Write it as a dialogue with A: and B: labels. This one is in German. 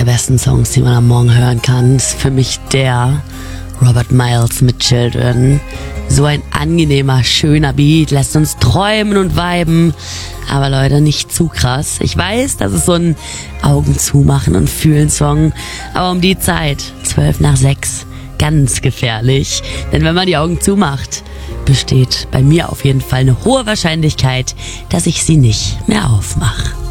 A: besten Songs, die man am Morgen hören kann, ist für mich der Robert Miles mit Children. So ein angenehmer, schöner Beat, lässt uns träumen und viben. Aber Leute, nicht zu krass. Ich weiß, das ist so ein Augen zumachen und fühlen Song. Aber um die Zeit, 5:12, ganz gefährlich. Denn wenn man die Augen zumacht, besteht bei mir auf jeden Fall eine hohe Wahrscheinlichkeit, dass ich sie nicht mehr aufmache.